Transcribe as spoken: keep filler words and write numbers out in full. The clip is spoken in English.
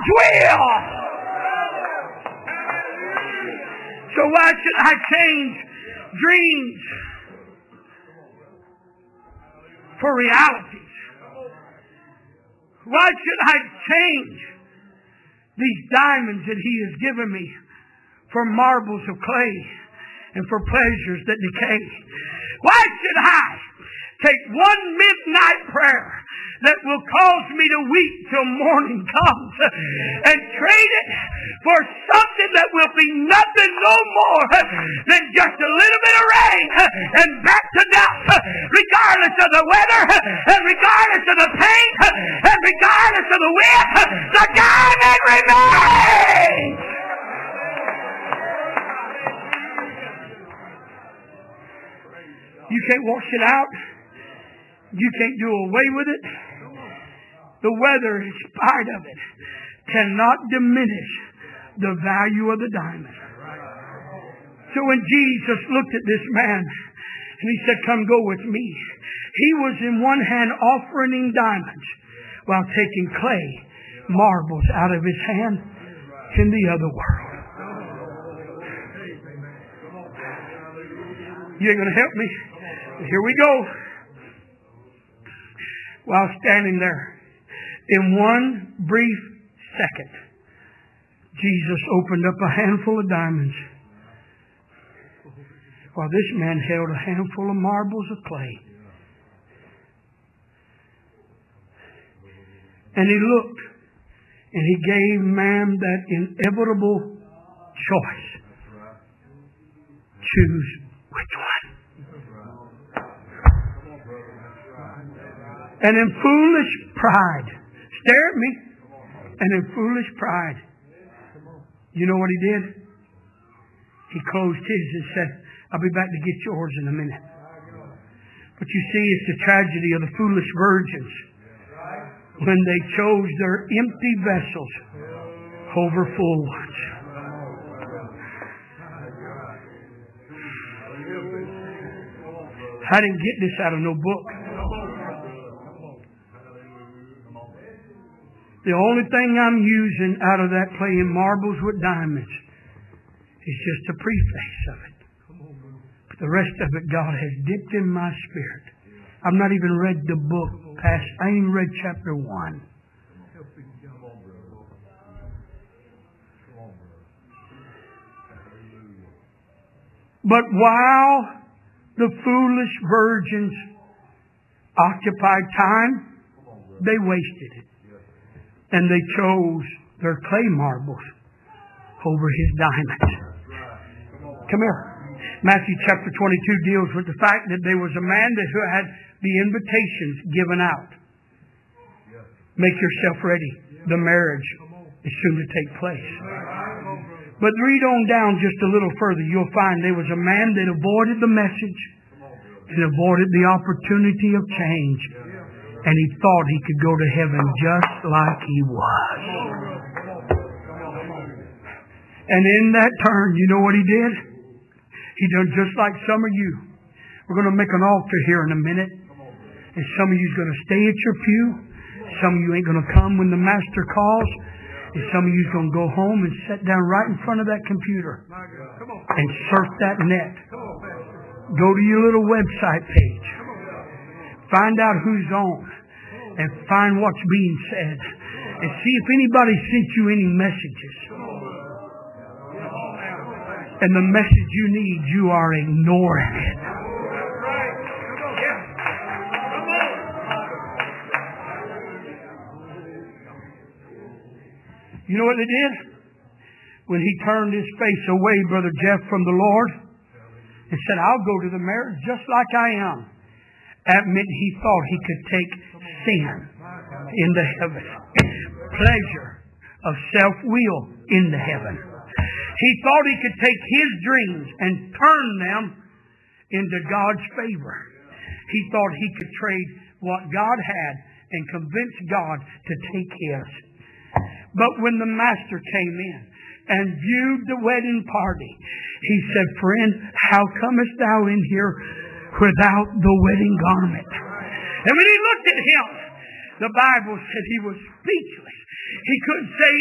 God's will. So why should I change dreams for realities? Why should I change these diamonds that He has given me for marbles of clay and for pleasures that decay? Why should I take one midnight prayer that will cause me to weep till morning comes and trade it for something that will be nothing no more than just a little bit of rain and back to dust, regardless of the weather and regardless of the pain and regardless of the wind, the diamond remains. You can't wash it out. You can't do away with it. The weather, in spite of it, cannot diminish the value of the diamond. So when Jesus looked at this man and He said, "Come go with me," He was in one hand offering him diamonds while taking clay, marbles out of his hand in the other world. You ain't going to help me? Here we go. While standing there, in one brief second, Jesus opened up a handful of diamonds, while this man held a handful of marbles of clay. And He looked, and He gave man that inevitable choice. Choose which one. And in foolish pride, stare at me, and in foolish pride, you know what he did? He closed his and said, "I'll be back to get yours in a minute." But you see, it's the tragedy of the foolish virgins when they chose their empty vessels over full ones. I didn't get this out of no book. The only thing I'm using out of that playing marbles with diamonds is just a preface of it. But the rest of it, God has dipped in my spirit. I've not even read the book past, I ain't even read chapter one. But while the foolish virgins occupied time, they wasted it. And they chose their clay marbles over His diamonds. Come here. Matthew chapter twenty-two deals with the fact that there was a man that who had the invitations given out. Make yourself ready. The marriage is soon to take place. But read on down just a little further. You'll find there was a man that avoided the message and avoided the opportunity of change. And he thought he could go to heaven just like he was. And in that turn, you know what he did? He done just like some of you. We're going to make an altar here in a minute. And some of you's going to stay at your pew. Some of you ain't going to come when the master calls. And some of you's going to go home and sit down right in front of that computer and surf that net. Go to your little website page. Find out who's on and find what's being said and see if anybody sent you any messages. And the message you need, you are ignoring it. You know what they did? When he turned his face away, Brother Jeff, from the Lord and said, "I'll go to the marriage just like I am." That meant he thought he could take sin into heaven. Pleasure of self-will into heaven. He thought he could take his dreams and turn them into God's favor. He thought he could trade what God had and convince God to take his. But when the master came in and viewed the wedding party, he said, "Friend, how comest thou in here without the wedding garment?" And when he looked at him, the Bible said he was speechless. He couldn't say